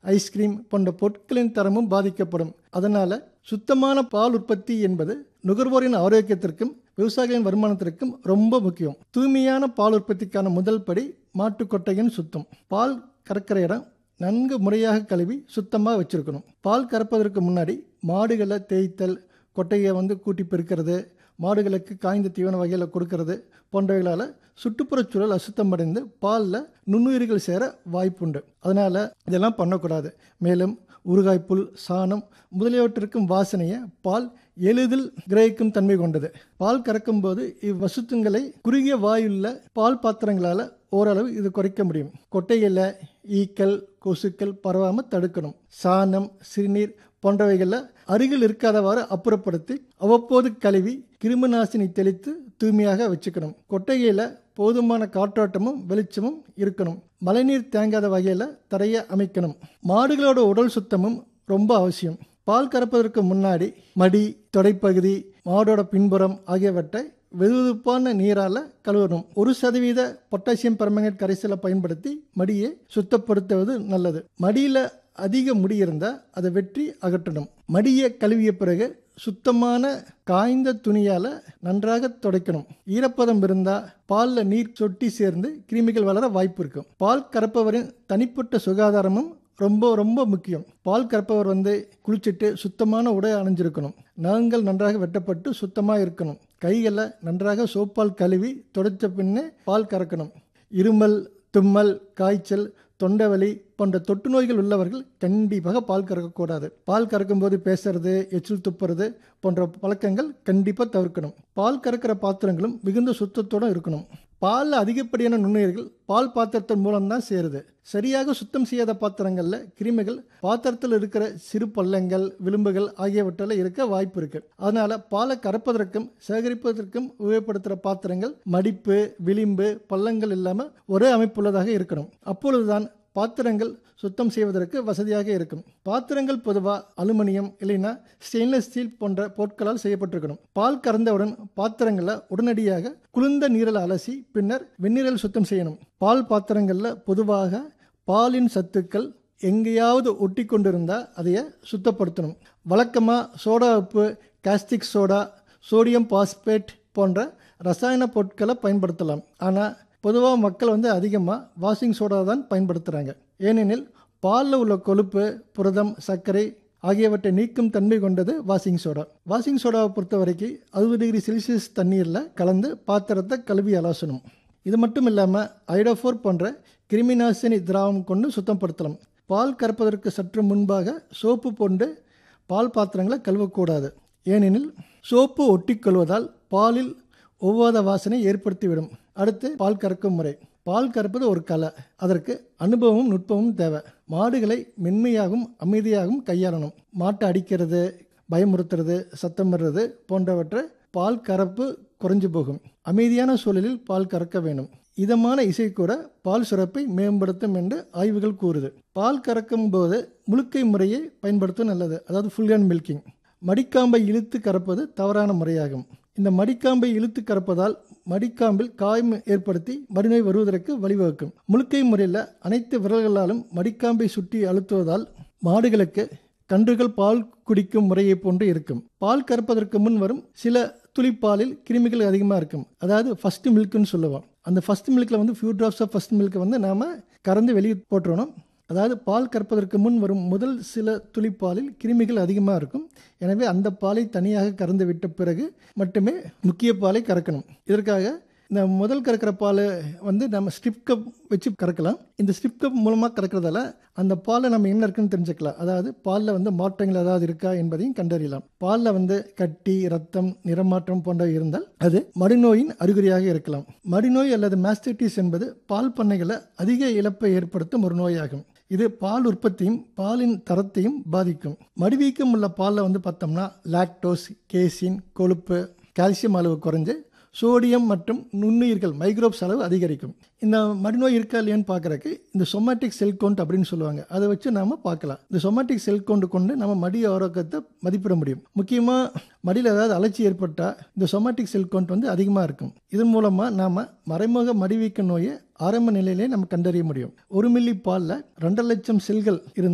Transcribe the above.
Ice cream போன்ற பொருட்களின் தரமும் பாதிக்கப்படும். அதனால சுத்தமான பால் உற்பத்தி என்பது நுகர்வோரின் ஆரோக்கியத்திற்கும் விவசாயிகளின் வருமானத்திற்கும் ரொம்ப முக்கியம். தூய்மையான பால் உற்பத்திக்கான முதல் படி மாட்டு கொட்டையின் சுத்தம். பால் கறக்கிற இடம் நன்கு முறையாக கழுவி சுத்தமாக வச்சிருக்கணும். பால் கறப்பதற்கு முன்னாடி மாடுகளை தேய்த்தல், கொட்டையை கூட்டி பெருக்கிறது, மாடுகளுக்கு காய்ந்த தீவன வகையில் கொடுக்கறது போன்றவைகளால் சுற்றுப்புறச் சூழல் அசுத்தமடைந்து பாலில் நுண்ணுயிர்கள் சேர வாய்ப்புண்டு. அதனால் இதெல்லாம் பண்ணக்கூடாது. மேலும் ஊறுகாய்ப்புல், சாணம் முதலியவற்றிற்கும் வாசனையை பால் எளிதில் கிரகிக்கும் தன்மை கொண்டது. பால் கறக்கும்போது இவ்வசுத்தங்களை குறுகிய வாயுள்ள பால் பாத்திரங்களால் ஓரளவு இது குறைக்க முடியும். கொட்டையில் ஈக்கள், கொசுக்கள் பரவாமல் தடுக்கணும். சாணம், சிறுநீர் போன்றவைகளில் அருகில் இருக்காதவாறு அப்புறப்படுத்தி அவ்வப்போது கழுவி கிருமிநாசினி தெளித்து தூய்மையாக வச்சுக்கணும். கொட்டையில் போதுமான காற்றோட்டமும் வெளிச்சமும் இருக்கணும். மழைநீர் தேங்காத வகையில் தரையை அமைக்கணும். மாடுகளோட உடல் சுத்தமும் ரொம்ப அவசியம். பால் கறப்பதற்கு முன்னாடி மடி, தொடைப்பகுதி, மாடோட பின்புறம் ஆகியவற்றை வெதுவெதுப்பான நீரால் கழுவணும். 1% பொட்டாசியம் பெர்மங்கனேட் கரைசலை பயன்படுத்தி மடியை சுத்தப்படுத்துவது நல்லது. மடியில் அதிக முடி இருந்தால் அதை வெட்டி அகற்றணும். மடியை கழுவிய பிறகு சுத்தமான காய்ந்த துணியால் நன்றாக துடைக்கணும். ஈரப்பதம் இருந்தால் பாலில் நீர் சொட்டி சேர்ந்து கிருமிகள் வளர வாய்ப்பு இருக்கும். பால் கறப்பவரின் தனிப்பட்ட சுகாதாரமும் ரொம்ப ரொம்ப முக்கியம். பால் கறப்பவர் குளிச்சுட்டு சுத்தமான உடை அணிஞ்சிருக்கணும். நகங்கள் நன்றாக வெட்டப்பட்டு சுத்தமாக இருக்கணும். கைகளை நன்றாக சோப்பால் கழுவி துடைச்ச பின்னே பால் கறக்கணும். இருமல், தும்மல், காய்ச்சல், தொண்டைவலி போன்ற தொற்று நோய்கள் உள்ளவர்கள் கண்டிப்பாக பால் கறக்கக்கூடாது. பால் கறக்கும்போது பேசுறது, எச்சில் துப்புறது போன்ற பழக்கங்கள் கண்டிப்பாக தவிர்க்கணும். பால் கறக்கிற பாத்திரங்களும் மிகுந்த சுத்தத்தோடு இருக்கணும். பாலில் அதிகப்படியான நுண்ணுயிர்கள் பால் பாத்திரத்தின் மூலம்தான் சேருது. சரியாக சுத்தம் செய்யாத பாத்திரங்களில் கிருமிகள் பாத்திரத்தில் இருக்கிற சிறு பள்ளங்கள், விளிம்புகள் ஆகியவற்றில் இருக்க வாய்ப்பு இருக்கு. அதனால பாலை கறப்பதற்கும் சேகரிப்பதற்கும் உபயோகப்படுத்துகிற பாத்திரங்கள் மடிப்பு, விளிம்பு, பள்ளங்கள் இல்லாமல் ஒரே அமைப்புள்ளதாக இருக்கணும். அப்பொழுதுதான் பாத்திரங்கள் சுத்தம் செய்வதற்கு வசதியாக இருக்கும். பாத்திரங்கள் பொதுவாக அலுமினியம் இல்லைன்னா ஸ்டெயின்லெஸ் ஸ்டீல் போன்ற பொருட்களால் செய்யப்பட்டிருக்கணும். பால் கறந்தவுடன் பாத்திரங்களை உடனடியாக குளிர்ந்த நீரில் அலசி பின்னர் வெந்நீரில் சுத்தம் செய்யணும். பால் பாத்திரங்களில் பொதுவாக பாலின் சத்துக்கள் எங்கேயாவது ஒட்டி கொண்டிருந்தால் அதைய சுத்தப்படுத்தணும். வழக்கமாக சோடா உப்பு, காஸ்டிக் சோடா, சோடியம் பாஸ்பேட் போன்ற ரசாயன பொருட்களை பயன்படுத்தலாம். ஆனால் பொதுவாக மக்கள் அதிகமாக வாஷிங் சோடா தான் பயன்படுத்துகிறாங்க. ஏனெனில் பாலில் உள்ள கொழுப்பு, புரதம், சர்க்கரை ஆகியவற்றை நீக்கும் தன்மை கொண்டது வாஷிங் சோடா. வாஷிங் சோடாவை பொறுத்த வரைக்கும் 60 டிகிரி செல்சியஸ் தண்ணீரில் கலந்து பாத்திரத்தை கழுவி அலசணும். இது மட்டும் இல்லாமல் ஐடோஃபோர் போன்ற கிருமிநாசினி திராவம் கொண்டு சுத்தப்படுத்தலாம். பால் கறப்பதற்கு சற்று முன்பாக சோப்பு போன்று பால் பாத்திரங்களை கழுவக்கூடாது. ஏனெனில் சோப்பு ஒட்டிக்கொள்வதால் பாலில் ஒவ்வாத வாசனை ஏற்படுத்திவிடும். அடுத்து பால் கறக்கும் முறை. பால் கறப்பது ஒரு கலை. அதற்கு அனுபவமும் நுட்பமும் தேவை. மாடுகளை மென்மையாகவும் அமைதியாகவும் கையாளணும். மாட்டை அடிக்கிறது, பயமுறுத்துறது, சத்தமிடுறது போன்றவற்றை பால் கறப்பு குறைஞ்சு போகும். அமைதியான சூழலில் பால் கறக்க வேண்டும். இதமான இசை கூட பால் சுரப்பை மேம்படுத்தும் என்று ஆய்வுகள் கூறுது. பால் கறக்கும் போது முழுக்கை முறையை பயன்படுத்தும் நல்லது. அதாவது ஃபுல் ஹேண்ட் மில்கிங். மடிக்காம்பை இழுத்து கறப்பது தவறான முறையாகும். இந்த மடிக்காம்பை இழுத்து கறப்பதால் மடிக்காம்பில் காயம் ஏற்படுத்தி மடிநோய் வருவதற்கு வழிவகுக்கும். முழுக்கை முறையில் அனைத்து விரல்களாலும் மடிக்காம்பை சுற்றி அழுத்துவதால் மாடுகளுக்கு கன்றுகள் பால் குடிக்கும் முறையை போன்று இருக்கும். பால் கறப்பதற்கு முன் வரும் சில துளிப்பாலில் கிருமிகள் அதிகமாக இருக்கும். அதாவது ஃபர்ஸ்ட் மில்க்னு சொல்லுவோம். அந்த first மில்கில் few drops of first milk நாம் கறந்து வெளியே போட்டுறணும். அதாவது பால் கறப்பதற்கு முன் வரும் முதல் சில துளிப்பாலில் கிருமிகள் அதிகமாக இருக்கும். எனவே அந்த பாலை தனியாக கறந்து விட்ட பிறகு மட்டுமே முக்கிய பாலை கறக்கணும். இதற்காக இந்த முதல் கறக்கிற பால் நம்ம ஸ்ட்ரிப் கப் வச்சு கறக்கலாம். இந்த ஸ்ட்ரிப் கப் மூலமாக கறக்கிறதால அந்த பாலில் நம்ம என்ன இருக்குன்னு தெரிஞ்சுக்கலாம். அதாவது பாலில் மாற்றங்கள் ஏதாவது இருக்கா என்பதையும் கண்டறியலாம். பாலில் கட்டி, ரத்தம், நிறமாற்றம் போன்றவை இருந்தால் அது மடிநோயின் அறிகுறியாக இருக்கலாம். மடிநோய் அல்லது மாஸ்டைட்டிஸ் என்பது பால் பண்ணைகளை அதிக இழப்பை ஏற்படுத்தும் ஒரு நோயாகும். இது பால் உற்பத்தியும் பாலின் தரத்தையும் பாதிக்கும். மடிவீக்கம் உள்ள பாலில் பார்த்தோம்னா லாக்டோஸ், கேசின், கொழுப்பு, கால்சியம் அளவு குறைஞ்சு சோடியம் மற்றும் நுண்ணுயிர்கள் மைக்ரோப்ஸ் அளவு அதிகரிக்கும். இந்த மடிநோய் இருக்கா இல்லையான்னு பார்க்குறக்கு இந்த சொமாட்டிக் செல் கவுண்ட் அப்படின்னு சொல்லுவாங்க. அதை வச்சு நாம் பார்க்கலாம். இந்த சொமாட்டிக் செல் கவுண்ட் கொண்டு நம்ம மடி ஆரோக்கியத்தை மதிப்பிட முடியும். முக்கியமாக மடியில் ஏதாவது அலர்ச்சி ஏற்பட்டால் இந்த சொமாட்டிக் செல் கவுண்ட் அதிகமாக இருக்கும். இதன் மூலமாக நாம் மறைமுக மடிவீக்க நோயை ஆரம்ப நிலையிலே நம்ம கண்டறிய முடியும். 1 மில்லி பாலில் 2 லட்சம் செல்கள்